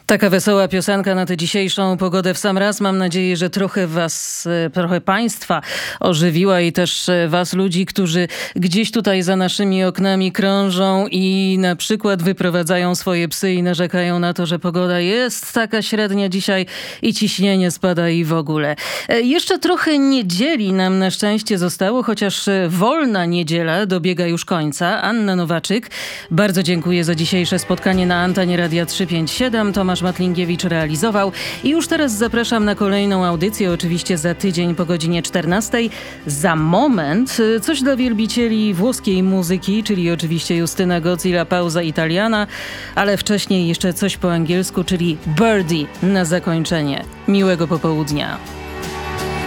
Taka wesoła piosenka na tę dzisiejszą pogodę w sam raz. Mam nadzieję, że trochę państwa ożywiła i też was, ludzi, którzy gdzieś tutaj za naszymi oknami krążą i na przykład wyprowadzają swoje psy i narzekają na to, że pogoda jest taka średnia dzisiaj i ciśnienie spada i w ogóle. Jeszcze trochę niedzieli nam na szczęście zostało, chociaż wolna niedziela dobiega już końca. Anna Nowaczyk, bardzo dziękuję za dzisiejsze spotkanie na antenie Radia 357. Tomasz Matlingiewicz realizował i już teraz zapraszam na kolejną audycję, oczywiście za tydzień po godzinie 14. Za moment coś dla wielbicieli włoskiej muzyki, czyli oczywiście Justyna Gozzi, Pauza Italiana, ale wcześniej jeszcze coś po angielsku, czyli Birdie na zakończenie. Miłego popołudnia.